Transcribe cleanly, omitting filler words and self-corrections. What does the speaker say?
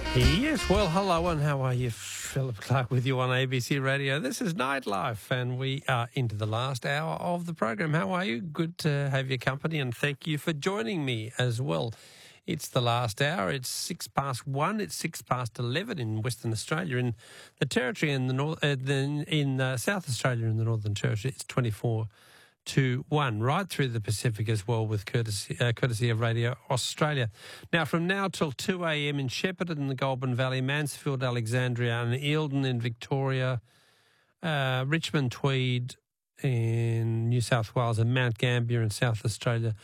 Yes, well, hello and how are you? Philip Clark with you on ABC Radio. This is Nightlife and we are into the last hour of the program. How are you? Good to have your company and thank you for joining me as well. It's the last hour. It's 1:06. It's 11:06 in Western Australia. In the Territory in the north, in South Australia in the Northern Territory, it's 24:01, right through the Pacific as well, with courtesy of Radio Australia. Now, from now till 2 a.m. in Shepparton in the Goulburn Valley, Mansfield, Alexandria and Eildon in Victoria, Richmond, Tweed in New South Wales and Mount Gambier in South Australia,